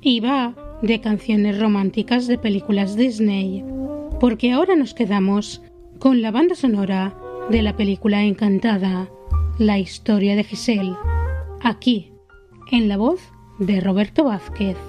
y va de canciones románticas de películas Disney, porque ahora nos quedamos con la banda sonora de la película Encantada, la historia de Giselle, aquí, en la voz de Roberto Vázquez.